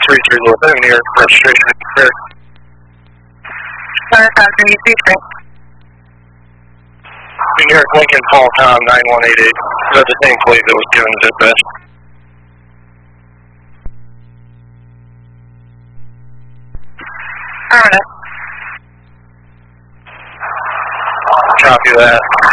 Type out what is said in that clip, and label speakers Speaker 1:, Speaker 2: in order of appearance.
Speaker 1: 33 New York registration. New York Lincoln Paul Tom 9188. Is that the same plate that was given to dispatch? Copy that.